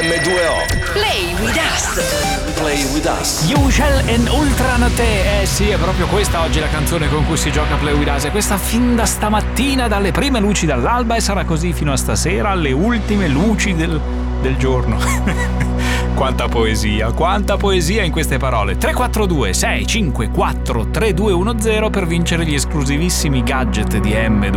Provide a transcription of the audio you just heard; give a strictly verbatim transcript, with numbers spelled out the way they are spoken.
emme due o. Play with us. Play with us. Usual and Ultra Notte. Eh sì, è proprio questa oggi la canzone con cui si gioca Play with us. E questa fin da stamattina, dalle prime luci dall'alba, e sarà così fino a stasera, alle ultime luci del, del giorno. Quanta poesia, quanta poesia in queste parole. tre quattro due sei cinque quattro tre due uno zero per vincere gli esclusivissimi gadget di emme due o.